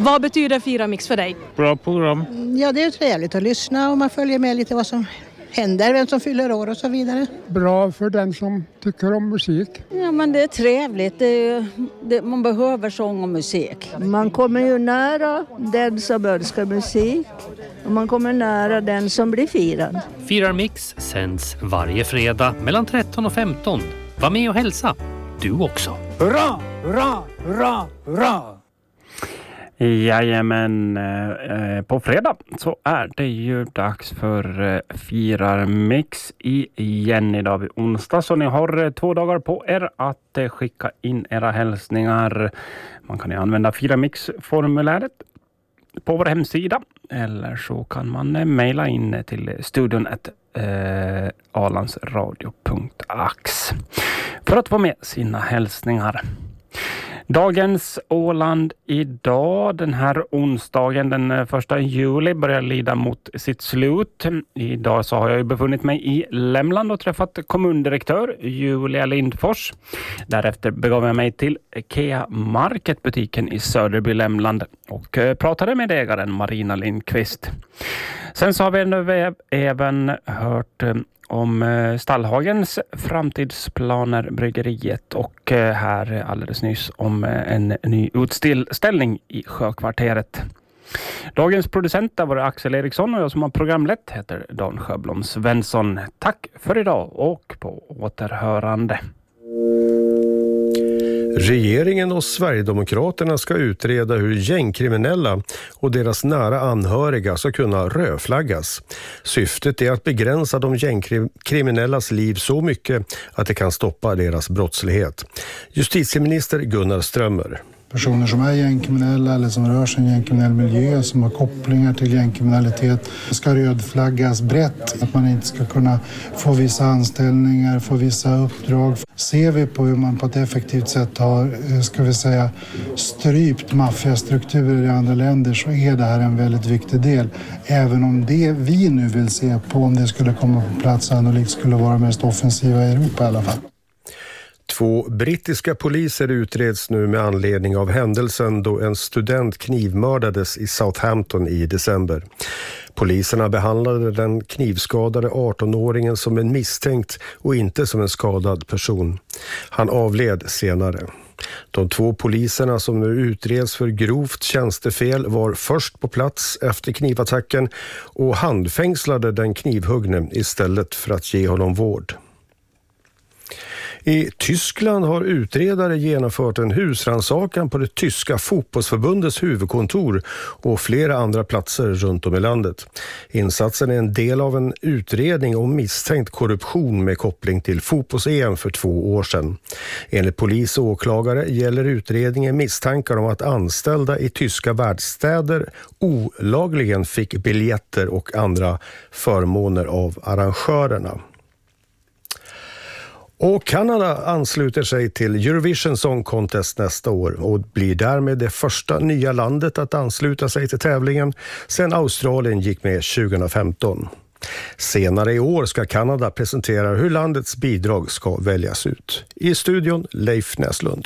Vad betyder Fira Mix för dig? Bra program. Ja, det är trevligt att lyssna och man följer med lite vad som händer, vem som fyller år och så vidare. Bra för den som tycker om musik. Ja, men det är trevligt. Man behöver sång och musik. Man kommer ju nära den som önskar musik och man kommer nära den som blir firad. Firar Mix sänds varje fredag mellan 13 och 15. Var med och hälsa. Du också. Hurra, hurra, hurra, hurra! Jajamän, på fredag så är det ju dags för Firar Mix igen idag vid onsdag. Så ni har 2 dagar på er att skicka in era hälsningar. Man kan ju använda Firar Mix-formuläret på vår hemsida. Eller så kan man mejla in till studion@alandsradio.ax för att få med sina hälsningar. Dagens Åland idag, den här onsdagen den 1 juli börjar lida mot sitt slut. Idag så har jag ju befunnit mig i Lämland och träffat kommundirektör Julia Lindfors. Därefter begav jag mig till Kea Market-butiken i Söderby, Lämland och pratade med ägaren Marina Lindqvist. Sen så har vi även hört om Stallhagens framtidsplaner, bryggeriet och här alldeles nyss om en ny utställning i Sjökvarteret. Dagens producent var Axel Eriksson och jag som har programlett heter Dan Sjöblom Svensson. Tack för idag och på återhörande. Regeringen och Sverigedemokraterna ska utreda hur gängkriminella och deras nära anhöriga ska kunna rödflaggas. Syftet är att begränsa de gängkriminellas liv så mycket att det kan stoppa deras brottslighet. Justitieminister Gunnar Strömmer. Personer som är gängkriminella eller som rör sig i en gängkriminell miljö, som har kopplingar till gängkriminalitet, ska rödflaggas brett. Att man inte ska kunna få vissa anställningar, få vissa uppdrag. Ser vi på hur man på ett effektivt sätt har, ska vi säga, strypt maffiastrukturer i andra länder, så är det här en väldigt viktig del. Även om det vi nu vill se på, om det skulle komma på plats, sannolikt skulle vara mest offensiva i Europa i alla fall. 2 brittiska poliser utreds nu med anledning av händelsen då en student knivmördades i Southampton i december. Poliserna behandlade den knivskadade 18-åringen som en misstänkt och inte som en skadad person. Han avled senare. De 2 poliserna som nu utreds för grovt tjänstefel var först på plats efter knivattacken och handfängslade den knivhuggne istället för att ge honom vård. I Tyskland har utredare genomfört en husrannsakan på det tyska fotbollsförbundets huvudkontor och flera andra platser runt om i landet. Insatsen är en del av en utredning om misstänkt korruption med koppling till fotbolls-EM för 2 år sedan. Enligt polis och åklagare gäller utredningen misstankar om att anställda i tyska världsstäder olagligen fick biljetter och andra förmåner av arrangörerna. Och Kanada ansluter sig till Eurovision Song Contest nästa år och blir därmed det första nya landet att ansluta sig till tävlingen sedan Australien gick med 2015. Senare i år ska Kanada presentera hur landets bidrag ska väljas ut. I studion Leif Näslund.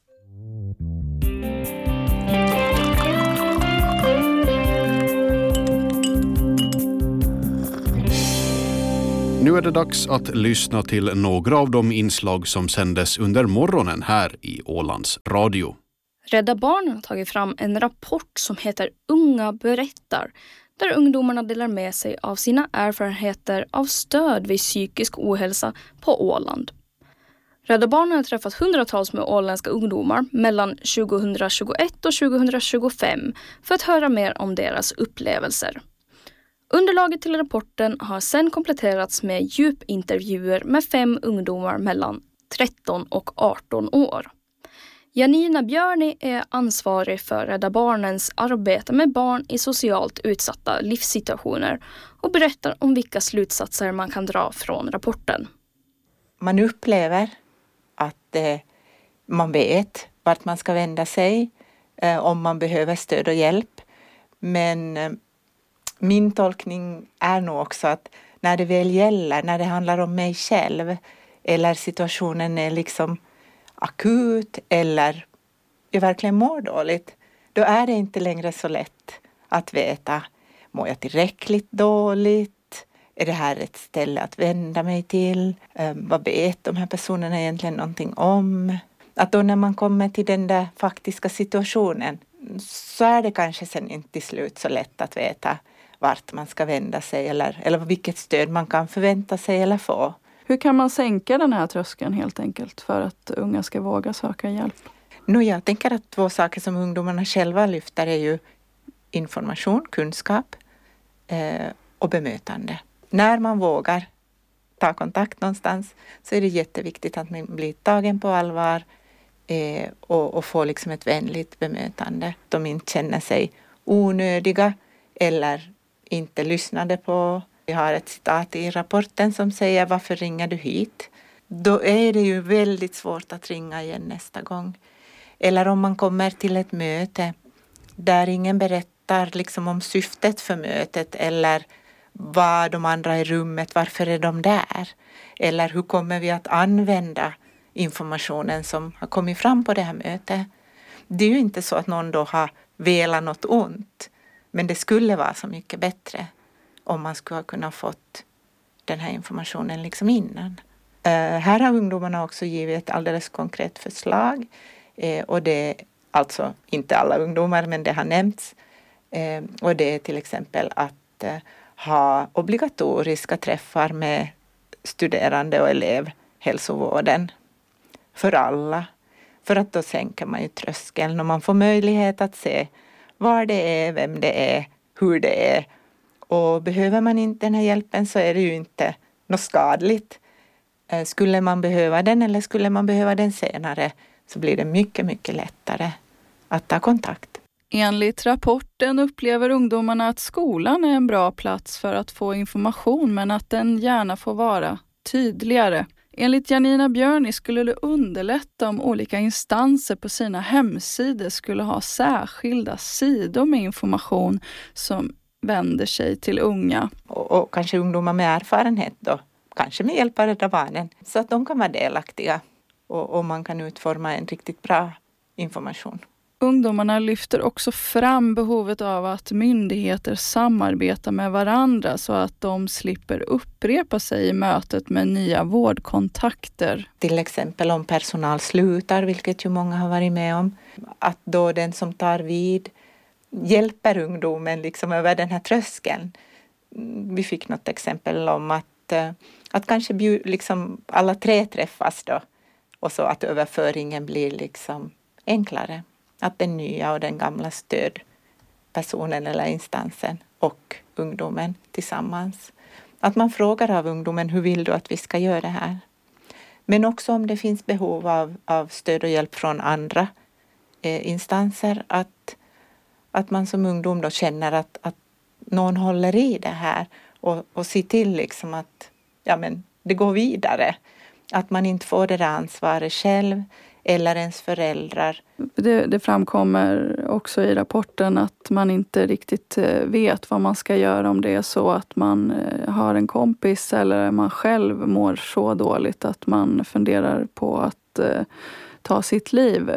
Nu är det dags att lyssna till några av de inslag som sändes under morgonen här i Ålands Radio. Rädda Barnen har tagit fram en rapport som heter Unga berättar, där ungdomarna delar med sig av sina erfarenheter av stöd vid psykisk ohälsa på Åland. Rädda Barnen har träffat hundratals med åländska ungdomar mellan 2021 och 2025 för att höra mer om deras upplevelser. Underlaget till rapporten har sedan kompletterats med djupintervjuer med 5 ungdomar mellan 13 och 18 år. Janina Björni är ansvarig för Rädda Barnens arbete med barn i socialt utsatta livssituationer och berättar om vilka slutsatser man kan dra från rapporten. Man upplever att man vet vart man ska vända sig om man behöver stöd och hjälp. Men min tolkning är nog också att när det väl gäller, när det handlar om mig själv eller situationen är liksom akut eller jag verkligen mår dåligt, Då är det inte längre så lätt att veta, mår jag tillräckligt dåligt? Är det här ett ställe att vända mig till? Vad vet de här personerna egentligen någonting om? Att då när man kommer till den där faktiska situationen så är det kanske sen inte till slut så lätt att veta vart man ska vända sig eller vilket stöd man kan förvänta sig eller få. Hur kan man sänka den här tröskeln helt enkelt för att unga ska våga söka hjälp? Jag tänker att 2 saker som ungdomarna själva lyfter är ju information, kunskap och bemötande. När man vågar ta kontakt någonstans så är det jätteviktigt att man blir tagen på allvar och får liksom ett vänligt bemötande. De inte känner sig onödiga eller inte lyssnade på. Vi har ett citat i rapporten som säger varför ringer du hit? Då är det ju väldigt svårt att ringa igen nästa gång. Eller om man kommer till ett möte där ingen berättar liksom om syftet för mötet eller vad de andra i rummet, varför är de där? Eller hur kommer vi att använda informationen som har kommit fram på det här mötet? Det är ju inte så att någon då har velat något ont, men det skulle vara så mycket bättre om man skulle ha kunnat fått den här informationen liksom innan. Här har ungdomarna också givit ett alldeles konkret förslag och det är alltså inte alla ungdomar men det har nämnts och det är till exempel att ha obligatoriska träffar med studerande och elevhälsovården för alla. För att då sänker man ju tröskeln och man får möjlighet att se var det är, vem det är, hur det är. Och behöver man inte den här hjälpen så är det ju inte något skadligt. Skulle man behöva den eller skulle man behöva den senare så blir det mycket, mycket lättare att ta kontakt. Enligt rapporten upplever ungdomarna att skolan är en bra plats för att få information men att den gärna får vara tydligare. Enligt Janina Björni skulle det underlätta om olika instanser på sina hemsidor skulle ha särskilda sidor med information som vänder sig till unga. Och kanske ungdomar med erfarenhet då, kanske med hjälp av Rädda Barnen, så att de kan vara delaktiga och man kan utforma en riktigt bra information. Ungdomarna lyfter också fram behovet av att myndigheter samarbetar med varandra så att de slipper upprepa sig i mötet med nya vårdkontakter. Till exempel om personal slutar, vilket ju många har varit med om, att då den som tar vid hjälper ungdomen liksom över den här tröskeln. Vi fick något exempel om att kanske liksom alla 3 träffas då och så att överföringen blir liksom enklare. Att den nya och den gamla stödpersonen eller instansen och ungdomen tillsammans. Att man frågar av ungdomen, hur vill du att vi ska göra det här? Men också om det finns behov av stöd och hjälp från andra instanser. Att man som ungdom då känner att någon håller i det här och ser till liksom att det går vidare. Att man inte får det där ansvaret själv eller ens föräldrar. Det framkommer också i rapporten att man inte riktigt vet vad man ska göra om det är så att man har en kompis eller man själv mår så dåligt att man funderar på att ta sitt liv.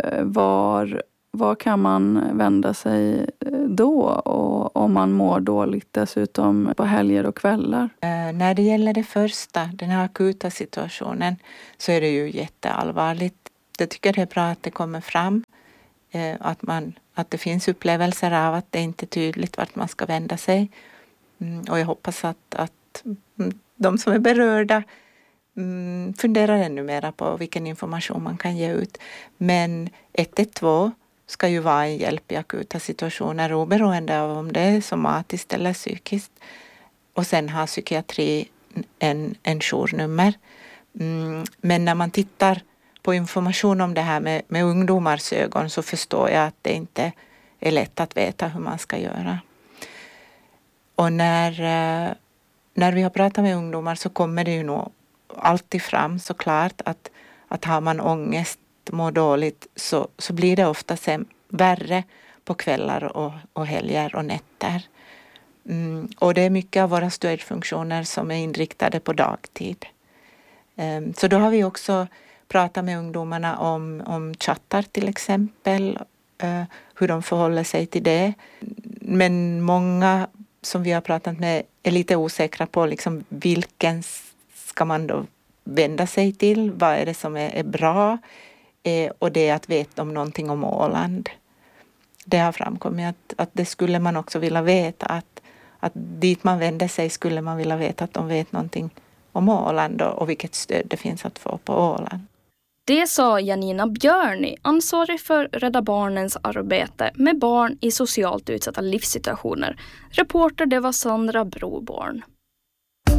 Var kan man vända sig då och om man mår dåligt dessutom på helger och kvällar? När det gäller det första, den här akuta situationen, så är det ju jätteallvarligt. Jag tycker det är bra att det kommer fram, att det finns upplevelser av att det inte är tydligt vart man ska vända sig. Och jag hoppas att de som är berörda funderar ännu mer på vilken information man kan ge ut. Men 112 ska ju vara en hjälp i akuta situationer oberoende av om det är somatiskt eller psykiskt. Och sen har psykiatri en journummer. Men när man tittar på information om det här med ungdomars ögon så förstår jag att det inte är lätt att veta hur man ska göra. Och när vi har pratat med ungdomar så kommer det ju nog alltid fram såklart att har man ångest, mår dåligt så blir det ofta värre på kvällar och helger och nätter. Och det är mycket av våra stödfunktioner som är inriktade på dagtid. Så då har vi också pratat med ungdomarna om chattar till exempel hur de förhåller sig till det. Men många som vi har pratat med är lite osäkra på liksom vilken ska man då vända sig till, vad är det som är bra, och det är att veta om någonting om Åland. Det har framkommit att det skulle man också vilja veta, att dit man vänder sig skulle man vilja veta att de vet någonting om Åland och vilket stöd det finns att få på Åland. Det sa Janina Björni, ansvarig för Rädda Barnens arbete med barn i socialt utsatta livssituationer. Reporter det var Sandra Broborn.